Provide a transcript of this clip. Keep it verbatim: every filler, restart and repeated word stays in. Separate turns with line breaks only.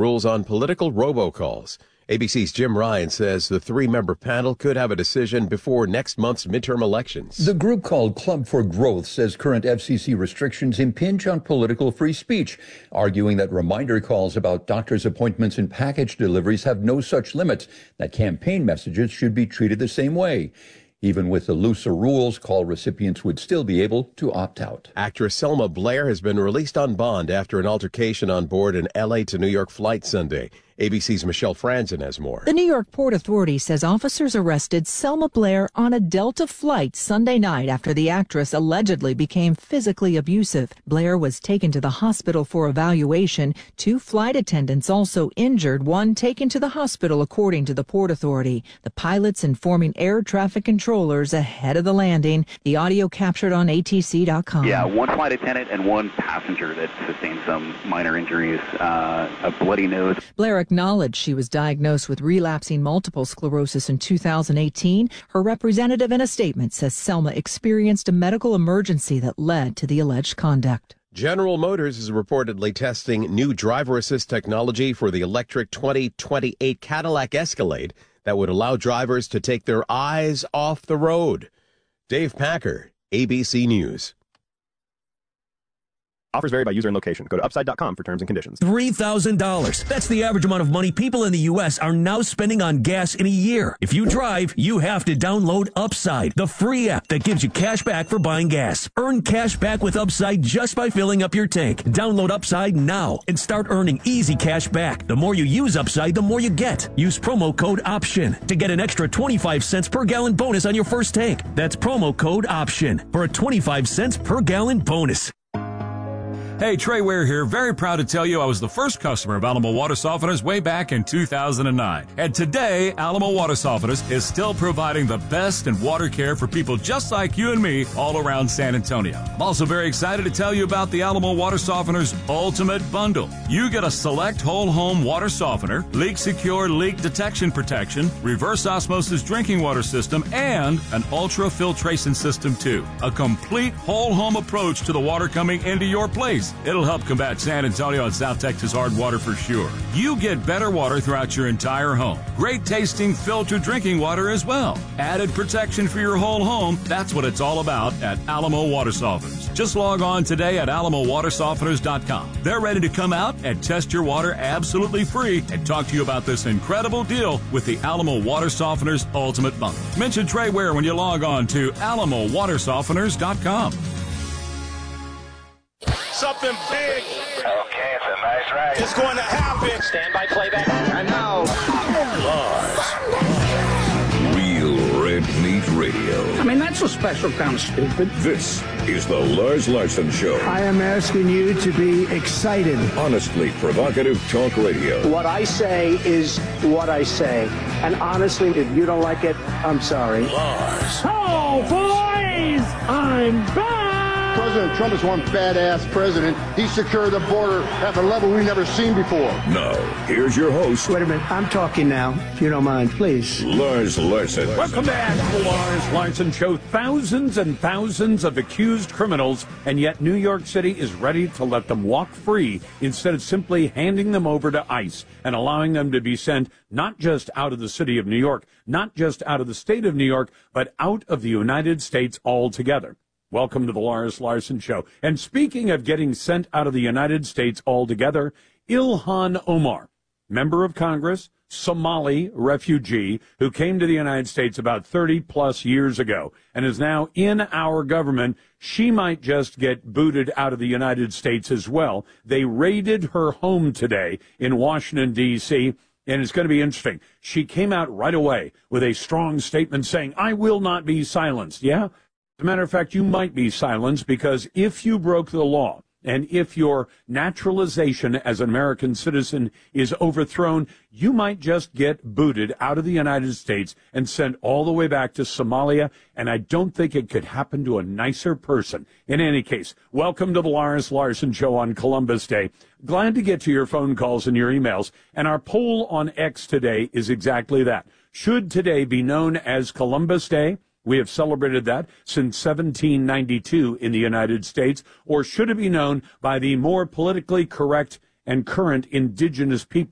rules on political robocalls. A B C's Jim Ryan says the three-member panel could have a decision before next month's midterm elections.
The group called Club for Growth says current F C C restrictions impinge on political free speech, arguing that reminder calls about doctor's appointments and package deliveries have no such limits, that campaign messages should be treated the same way. Even with the looser rules, call recipients would still be able to opt out.
Actress Selma Blair has been released on bond after an altercation on board an L A to New York flight Sunday. A B C's Michelle Franzen has more.
The New York Port Authority says officers arrested Selma Blair on a Delta flight Sunday night after the actress allegedly became physically abusive. Blair was taken to the hospital for evaluation. Two flight attendants also injured, one taken to the hospital, according to the Port Authority. The pilots informing air traffic controllers ahead of the landing. The audio captured on A T C dot com.
Yeah, one flight attendant and one passenger that sustained some minor injuries, uh, a bloody nose.
Blair acknowledged she was diagnosed with relapsing multiple sclerosis in two thousand eighteen. Her representative in a statement says Selma experienced a medical emergency that led to the alleged conduct.
General Motors is reportedly testing new driver assist technology for the electric twenty twenty-eight Cadillac Escalade that would allow drivers to take their eyes off the road. Dave Packer, A B C News.
Offers vary by user and location. Go to upside dot com for terms and conditions.
three thousand dollars. That's the average amount of money people in the U S are now spending on gas in a year. If you drive, you have to download Upside, the free app that gives you cash back for buying gas. Earn cash back with Upside just by filling up your tank. Download Upside now and start earning easy cash back. The more you use Upside, the more you get. Use promo code OPTION to get an extra twenty-five cents per gallon bonus on your first tank. That's promo code OPTION for a twenty-five cents per gallon bonus.
Hey, Trey Ware here. Very proud to tell you I was the first customer of Alamo Water Softeners way back in two thousand nine. And today, Alamo Water Softeners is still providing the best in water care for people just like you and me all around San Antonio. I'm also very excited to tell you about the Alamo Water Softeners Ultimate Bundle. You get a select whole home water softener, leak secure leak detection protection, reverse osmosis drinking water system, and an ultra filtration system too. A complete whole home approach to the water coming into your place. It'll help combat San Antonio and South Texas hard water for sure. You get better water throughout your entire home. Great tasting filtered drinking water as well. Added protection for your whole home. That's what it's all about at Alamo Water Softeners. Just log on today at alamo water softeners dot com. They're ready to come out and test your water absolutely free and talk to you about this incredible deal with the Alamo Water Softeners Ultimate Bundle. Mention Trey Ware when you log on to alamo water softeners dot com.
Something big.
Okay, it's a nice ride.
It's going to happen.
Stand by playback. And now,
Lars. Real Red Meat Radio.
I mean, that's a special kind of stupid.
This is the Lars Larson Show.
I am asking you to be excited.
Honestly provocative talk radio.
What I say is what I say. And honestly, if you don't like it, I'm sorry.
Lars.
Oh, boys! I'm back!
President Trump is one badass president. He secured the border at a level we've never seen before.
Now, here's your host.
Wait a minute. I'm talking now, if you don't mind, please.
Lars Larson.
Welcome back to the Lars Larson Show. Thousands and thousands of accused criminals, and yet New York City is ready to let them walk free instead of simply handing them over to ICE and allowing them to be sent not just out of the city of New York, not just out of the state of New York, but out of the United States altogether. Welcome to the Lars Larson Show. And speaking of getting sent out of the United States altogether, Ilhan Omar, member of Congress, Somali refugee who came to the United States about thirty plus years ago and is now in our government, she might just get booted out of the United States as well. They raided her home today in Washington, D C, and it's going to be interesting. She came out right away with a strong statement saying, I will not be silenced. Yeah? As a matter of fact, you might be silenced because if you broke the law and if your naturalization as an American citizen is overthrown, you might just get booted out of the United States and sent all the way back to Somalia, and I don't think it could happen to a nicer person. In any case, welcome to the Lars Larson Show on Columbus Day. Glad to get to your phone calls and your emails, and our poll on X today is exactly that. Should today be known as Columbus Day? We have celebrated that since seventeen ninety-two in the United States, or should it be known by the more politically correct and current indigenous people